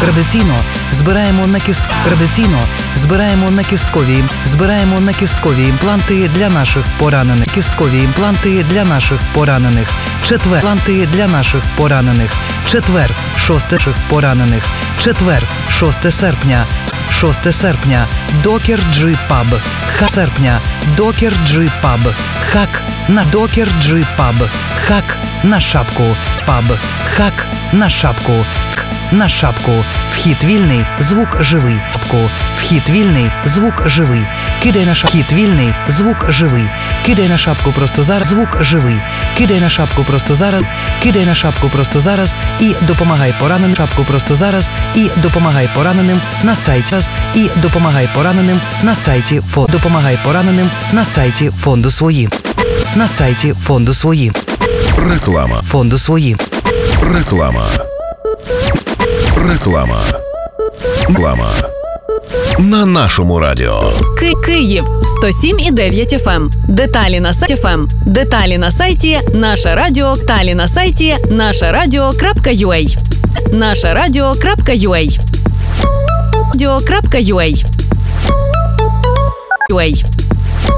Традиційно збираємо на кісткові імпланти для наших поранених. Четвер, 6 серпня. Докер Джи Паб. Хак на Докер Джи Паб. Хак на шапку. Паб. Хак на шапку. На шапку. Вхід вільний, звук живий. Вхід вільний, звук живий. Кидай на шапку. Вхід вільний, звук живий. Кидай на шапку просто зараз. Звук живий. Кидай на шапку просто зараз. Кидай на шапку просто зараз і допомагай пораненим. Шапку просто зараз і допомагай пораненим на сайті. І допомагай пораненим на сайті фонду. Допомагай пораненим на сайті фонду свої. На сайті фонду свої. Реклама. Фонду свої. Реклама. Реклама. Реклама. На нашому радіо. Київ 107,9 FM. Деталі на сайті FM. Деталі на сайті Наше Радіо. Деталі на сайті нашарадіо.ua. Нашарадіо.ua.